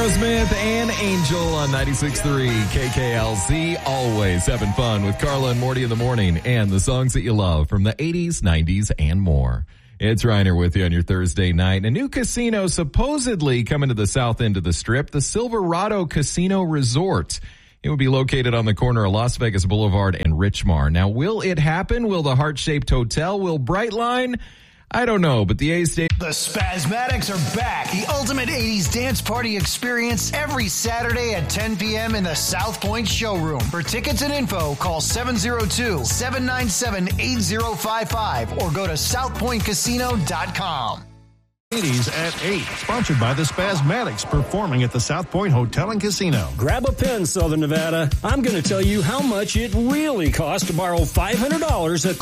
Aerosmith and Angel on 96.3 KKLZ. Always having fun with Carla and Morty in the morning and the songs that you love from the 80s, 90s, and more. It's Reiner with you on your Thursday night. A new casino supposedly coming to the south end of the Strip, the Silverado Casino Resort. It will be located on the corner of Las Vegas Boulevard and Richmar. Now, will it happen? Will the heart-shaped hotel? Will Brightline? I don't know, but the A's stay. The Spasmatics are back. The ultimate 80s dance party experience every Saturday at 10 p.m. in the South Point Showroom. For tickets and info, call 702-797-8055 or go to southpointcasino.com. 80s at 8, sponsored by the Spasmatics, performing at the South Point Hotel and Casino. Grab a pen, Southern Nevada. I'm going to tell you how much it really costs to borrow $500 at